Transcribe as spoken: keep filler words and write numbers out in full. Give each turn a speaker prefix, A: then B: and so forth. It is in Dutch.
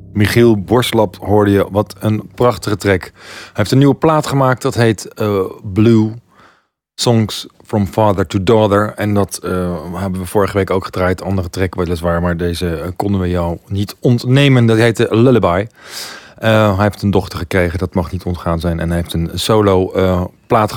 A: Michiel Borslap hoorde je, wat een prachtige track. Hij heeft een nieuwe plaat gemaakt, dat heet uh, Blue Songs from Father to Daughter. En dat uh, hebben we vorige week ook gedraaid, andere track weliswaar, maar deze uh, konden we jou niet ontnemen. Dat heette Lullaby. Uh, hij heeft een dochter gekregen, dat mag niet ontgaan zijn. En hij heeft een solo uh, plaat